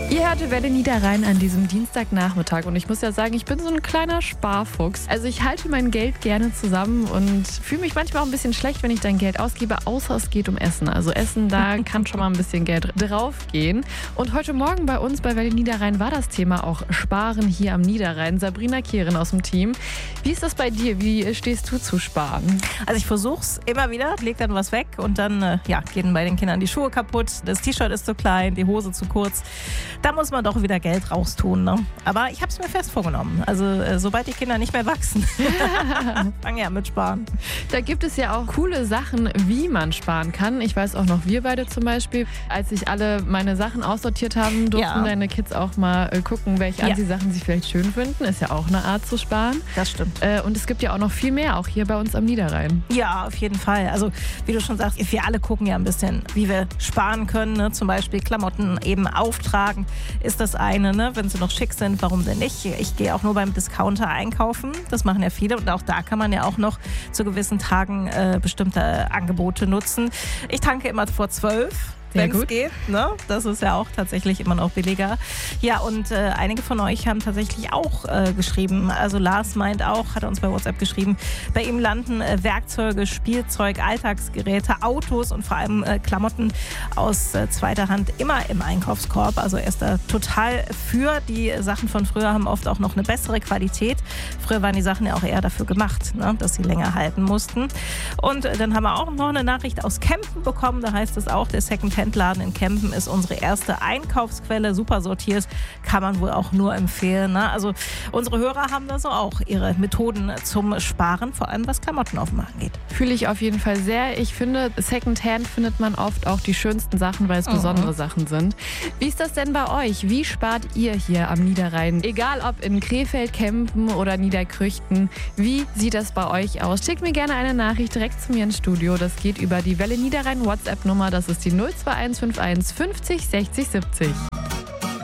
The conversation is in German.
Ihr hörte Welle Niederrhein an diesem Dienstagnachmittag und ich muss ja sagen, ich bin so ein kleiner Sparfuchs. Also ich halte mein Geld gerne zusammen und fühle mich manchmal auch ein bisschen schlecht, wenn ich dann Geld ausgebe, außer es geht um Essen. Also Essen, da kann schon mal ein bisschen Geld draufgehen. Und heute Morgen bei uns bei Welle Niederrhein war das Thema auch Sparen hier am Niederrhein. Sabrina Kehren aus dem Team. Wie ist das bei dir? Wie stehst du zu Sparen? Also ich versuche es immer wieder, leg dann was weg und dann gehen bei den Kindern die Schuhe kaputt, das T-Shirt ist zu klein, die Hose zu kurz. Da muss man doch wieder Geld raustun. Ne? Aber ich habe es mir fest vorgenommen. Also sobald die Kinder nicht mehr wachsen, fange ich an mit Sparen. Da gibt es ja auch coole Sachen, wie man sparen kann. Ich weiß auch noch, wir beide zum Beispiel, als ich alle meine Sachen aussortiert haben, durften deine Kids auch mal gucken, welche Anziehsachen sie vielleicht schön finden. Ist ja auch eine Art zu sparen. Das stimmt. Und es gibt ja auch noch viel mehr, auch hier bei uns am Niederrhein. Ja, auf jeden Fall. Also wie du schon sagst, wir alle gucken ja ein bisschen, wie wir sparen können. Ne? Zum Beispiel Klamotten eben auftragen ist das eine. Ne? Wenn sie noch schick sind, warum denn nicht? Ich gehe auch nur beim Discounter einkaufen. Das machen ja viele. Und auch da kann man ja auch noch zu gewissen Tagen bestimmte Angebote nutzen. Ich tanke immer vor 12. Wenn es geht. Ne? Das ist ja auch tatsächlich immer noch billiger. Ja, und einige von euch haben tatsächlich auch geschrieben. Also Lars meint auch, hat uns bei WhatsApp geschrieben, bei ihm landen Werkzeuge, Spielzeug, Alltagsgeräte, Autos und vor allem Klamotten aus zweiter Hand immer im Einkaufskorb. Also er ist da total für. Die Sachen von früher haben oft auch noch eine bessere Qualität. Früher waren die Sachen ja auch eher dafür gemacht, ne? Dass sie länger halten mussten. Und dann haben wir auch noch eine Nachricht aus Kempen bekommen. Da heißt es auch, der Secondhand Laden in Kempen ist unsere erste Einkaufsquelle, super sortiert, kann man wohl auch nur empfehlen. Ne? Also unsere Hörer haben da so auch ihre Methoden zum Sparen, vor allem was Klamotten aufmachen geht. Fühle ich auf jeden Fall sehr. Ich finde, Secondhand findet man oft auch die schönsten Sachen, weil es besondere Sachen sind. Wie ist das denn bei euch? Wie spart ihr hier am Niederrhein? Egal ob in Krefeld, Kempen oder Niederkrüchten. Wie sieht das bei euch aus? Schickt mir gerne eine Nachricht direkt zu mir ins Studio. Das geht über die Welle Niederrhein WhatsApp-Nummer. Das ist die 02151 50 60 70.